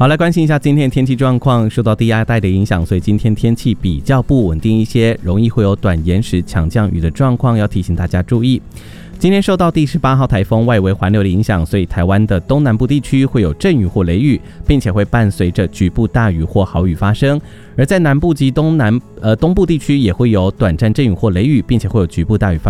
好，来关心一下今天的天气状况。受到低压带的影响，所以今天天气比较不稳定一些，容易会有短延时强降雨的状况，要提醒大家注意。今天受到第18号台风外围环流的影响，所以台湾的东南部地区会有阵雨或雷雨，并且会伴随着局部大雨或豪雨发生。而在南部及东部地区也会有短暂阵雨或雷雨，并且会有局部大雨发生。